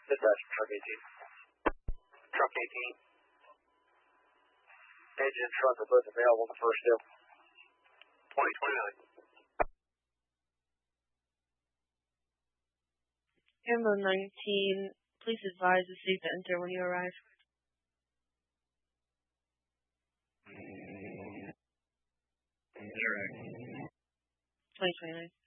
Dispatch, truck 18. Truck 18. Engine, truck are both available on the first hill. 2029. Ammo 19, please advise the seat to enter when you arrive. Interact. 2029.